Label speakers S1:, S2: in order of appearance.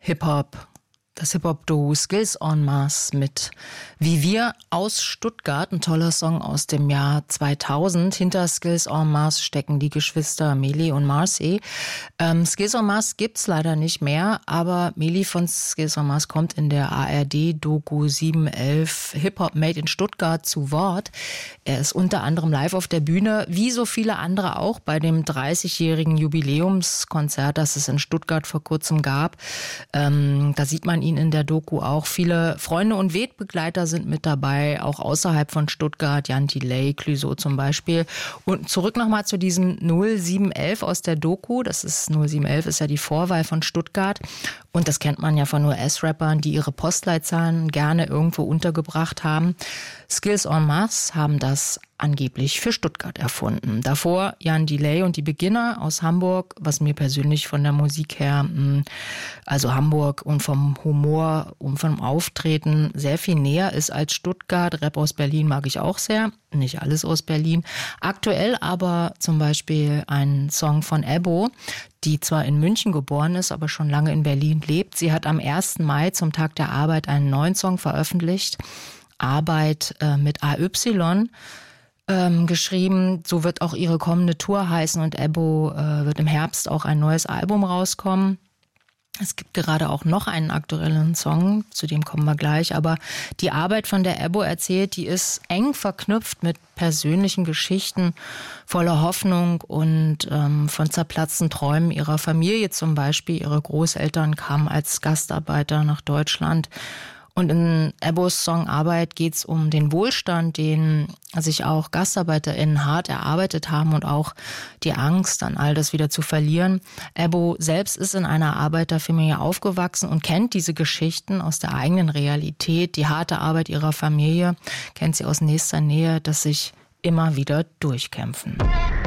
S1: Hip-Hop. Das Hip-Hop-Duo Skills en Masse mit Wie wir aus Stuttgart, ein toller Song aus dem Jahr 2000. Hinter Skills en Masse stecken die Geschwister Meli und Marcy. Skills en Masse gibt's leider nicht mehr, aber Meli von Skills en Masse kommt in der ARD-Doku 711 Hip-Hop Made in Stuttgart zu Wort. Er ist unter anderem live auf der Bühne, wie so viele andere auch, bei dem 30-jährigen Jubiläumskonzert, das es in Stuttgart vor kurzem gab. Da sieht man ihn in der Doku auch. Viele Freunde und Wegbegleiter sind mit dabei, auch außerhalb von Stuttgart, Jan Delay, Clouseau zum Beispiel. Und zurück nochmal zu diesem 0711 aus der Doku. Das ist 0711 ist ja die Vorwahl von Stuttgart. Und das kennt man ja von US-Rappern, die ihre Postleitzahlen gerne irgendwo untergebracht haben. Skills en Masse haben das angeblich für Stuttgart erfunden. Davor Jan Delay und die Beginner aus Hamburg, was mir persönlich von der Musik her, also Hamburg und vom Humor und vom Auftreten sehr viel näher ist als Stuttgart. Rap aus Berlin mag ich auch sehr, nicht alles aus Berlin. Aktuell aber zum Beispiel ein Song von Ebbo, die zwar in München geboren ist, aber schon lange in Berlin lebt. Sie hat am 1. Mai zum Tag der Arbeit einen neuen Song veröffentlicht, Arbeit mit AY. Geschrieben. So wird auch ihre kommende Tour heißen und Ebbo wird im Herbst auch ein neues Album rauskommen. Es gibt gerade auch noch einen aktuellen Song, zu dem kommen wir gleich, aber die Arbeit, von der Ebbo erzählt, die ist eng verknüpft mit persönlichen Geschichten voller Hoffnung und von zerplatzten Träumen ihrer Familie zum Beispiel. Ihre Großeltern kamen als Gastarbeiter nach Deutschland. Und in Ebbos Song Arbeit geht es um den Wohlstand, den sich auch GastarbeiterInnen hart erarbeitet haben und auch die Angst, dann all das wieder zu verlieren. Ebbo selbst ist in einer Arbeiterfamilie aufgewachsen und kennt diese Geschichten aus der eigenen Realität. Die harte Arbeit ihrer Familie kennt sie aus nächster Nähe, das sich immer wieder durchkämpfen.